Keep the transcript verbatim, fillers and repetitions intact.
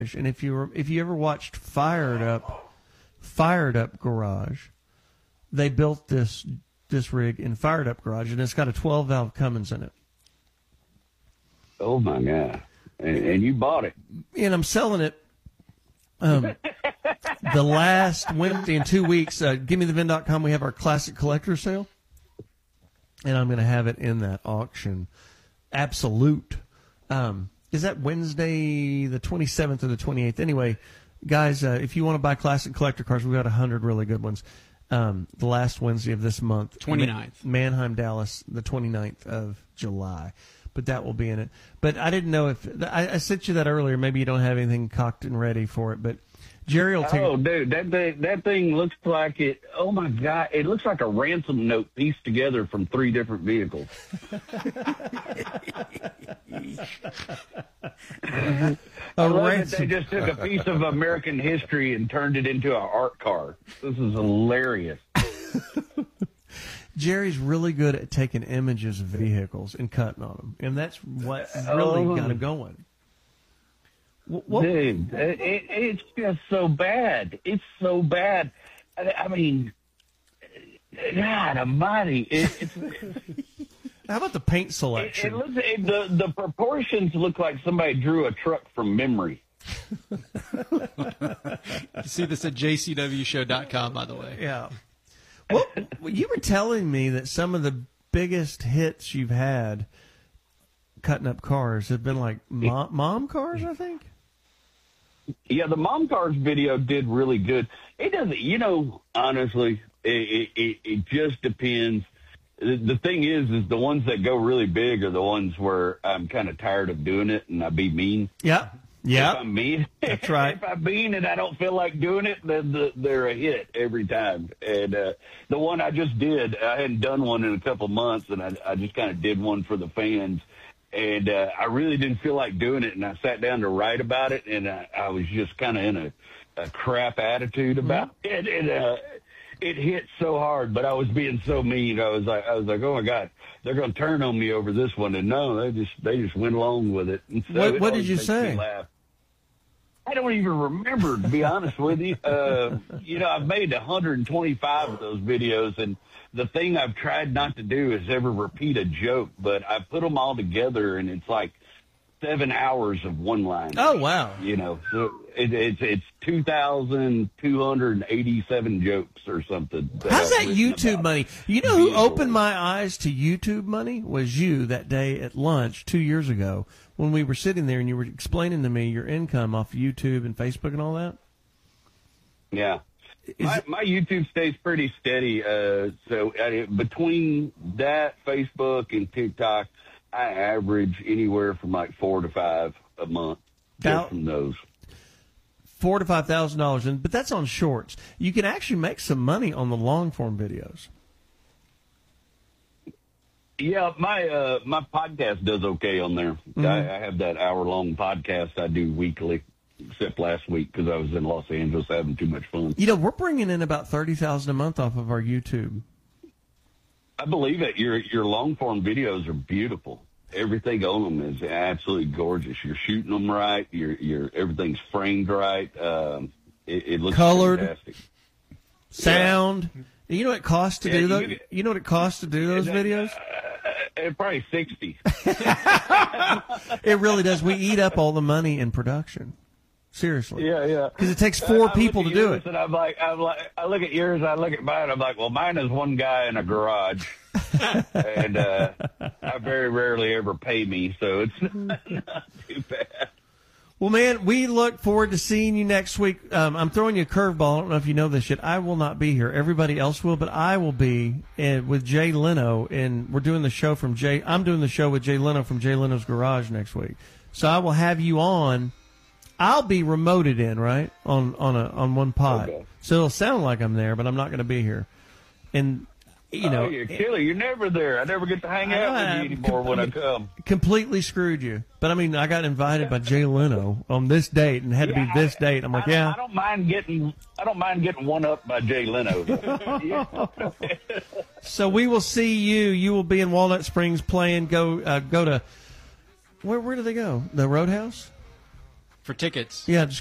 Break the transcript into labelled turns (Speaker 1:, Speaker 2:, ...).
Speaker 1: And if you were, if you ever watched Fired Up, Fired Up Garage, they built this this rig in Fired Up Garage, and it's got a twelve valve Cummins in it.
Speaker 2: Oh my God! And, and you bought it?
Speaker 1: And I'm selling it. Um, the last Wednesday in two weeks, uh, give me the vin dot com. We have our classic collector sale, and I'm going to have it in that auction. Absolute. Um, is that Wednesday the twenty-seventh or the twenty-eighth? Anyway, guys, uh, if you want to buy classic collector cars, we've got one hundred really good ones. Um, the last Wednesday of this month.
Speaker 3: twenty-ninth.
Speaker 1: Mannheim, Dallas, the twenty-ninth of July. But that will be in it. But I didn't know if I, I sent you that earlier. Maybe you don't have anything cocked and ready for it. But Jerry will take.
Speaker 2: Oh, dude, that thing, that thing looks like it. Oh my God, it looks like a ransom note pieced together from three different vehicles.
Speaker 1: a
Speaker 2: I love
Speaker 1: ransom.
Speaker 2: that they just took a piece of American history and turned it into an art car. This is hilarious.
Speaker 1: Jerry's really good at taking images of vehicles and cutting on them, and that's what really
Speaker 2: Oh.
Speaker 1: got him going. Wh- What,
Speaker 2: Dude, it, it, it's just so bad. It's so bad. I, I mean, God Almighty! It, it's, it,
Speaker 1: how about the paint
Speaker 2: it
Speaker 1: selection?
Speaker 2: looks it, the the proportions look like somebody drew a truck from memory.
Speaker 3: You see this at j c w show dot com, by the way.
Speaker 1: Yeah. Well, you were telling me that some of the biggest hits you've had cutting up cars have been like mom, mom cars, I think.
Speaker 2: Yeah, the mom cars video did really good. It doesn't, you know, honestly, it it, it just depends. The, the thing is, is the ones that go really big are the ones where I'm kind of tired of doing it and I be mean.
Speaker 1: Yeah.
Speaker 2: If
Speaker 1: Yeah.
Speaker 2: I'm mean,
Speaker 1: That's right.
Speaker 2: if I'm mean and I don't feel like doing it, then the, they're a hit every time. And uh, the one I just did, I hadn't done one in a couple of months, and I, I just kind of did one for the fans. And uh, I really didn't feel like doing it, and I sat down to write about it, and I, I was just kind of in a, a crap attitude about it. And uh, it hit so hard, but I was being so mean. I was like, I was like, oh my God, they're going to turn on me over this one. And no, they just they just went along with it. And so
Speaker 1: What-
Speaker 2: it
Speaker 1: what did
Speaker 2: always
Speaker 1: you
Speaker 2: makes
Speaker 1: say?
Speaker 2: me laugh. I don't even remember, to be honest with you. Uh, you know, I've made one hundred twenty-five of those videos, and the thing I've tried not to do is ever repeat a joke, but I put them all together, and it's like seven hours of one line.
Speaker 1: Oh, wow.
Speaker 2: You know, so it, it's it's two thousand two hundred eighty-seven jokes or something.
Speaker 1: How's
Speaker 2: I've
Speaker 1: that
Speaker 2: written
Speaker 1: YouTube
Speaker 2: about
Speaker 1: money? You know who
Speaker 2: vehicles.
Speaker 1: opened my eyes to YouTube money was you that day at lunch two years ago when we were sitting there and you were explaining to me your income off of YouTube and Facebook and all that.
Speaker 2: Yeah.
Speaker 1: Is
Speaker 2: My,
Speaker 1: it-
Speaker 2: my YouTube stays pretty steady. Uh, so uh, between that, Facebook, and TikTok, I average anywhere from like four to five a month
Speaker 1: Now-
Speaker 2: just from those.
Speaker 1: Four to five thousand dollars, and but that's on shorts. You can actually make some money on the long form videos.
Speaker 2: Yeah, my uh, my podcast does okay on there.
Speaker 1: Mm-hmm.
Speaker 2: I, I have that hour long podcast I do weekly, except last week because I was in Los Angeles having too much fun.
Speaker 1: You know, we're bringing in about thirty thousand a month off of our YouTube.
Speaker 2: I believe it. Your your long form videos are beautiful. Everything on them is absolutely gorgeous. You're shooting them right. You're you're everything's framed right. Um, it, it looks
Speaker 1: Colored.
Speaker 2: fantastic.
Speaker 1: Sound. You know what it costs to
Speaker 2: Yeah,
Speaker 1: do those?
Speaker 2: you-
Speaker 1: You know what it costs to do those videos?
Speaker 2: Uh, probably sixty.
Speaker 1: It really does. We eat up all the money in production. Seriously.
Speaker 2: Yeah, yeah.
Speaker 1: Because it takes
Speaker 2: I-
Speaker 1: four
Speaker 2: I
Speaker 1: people to
Speaker 2: look at
Speaker 1: do
Speaker 2: yours
Speaker 1: it.
Speaker 2: And I'm like, I'm like, I look at yours, I look at mine, I'm like, well, mine is one guy in a garage, and uh, I very rarely ever pay me, so it's not, not too bad.
Speaker 1: Well, man, we look forward to seeing you next week. Um, I'm throwing you a curveball. I don't know if you know this yet. I will not be here. Everybody else will, but I will be uh, with Jay Leno, and we're doing the show from Jay. I'm doing the show with Jay Leno from Jay Leno's Garage next week. So I will have you on. I'll be remoted in, right, on on a on one pod.
Speaker 2: Okay.
Speaker 1: So it'll sound like I'm there, but I'm not going to be here. And you know,
Speaker 2: oh, you're killer. You're never there. I never get to hang out
Speaker 1: I-
Speaker 2: with you anymore when I come.
Speaker 1: completely screwed you. But I mean, I got invited by Jay Leno on this date and had to be
Speaker 2: Yeah,
Speaker 1: this
Speaker 2: I-
Speaker 1: date. I'm like,
Speaker 2: I,
Speaker 1: yeah.
Speaker 2: I don't mind getting. I don't mind getting one up by Jay Leno. Yeah.
Speaker 1: So we will see you. You will be in Walnut Springs playing. Go uh, go to where? Where do they go? The Roadhouse.
Speaker 3: for tickets.
Speaker 1: Yeah, just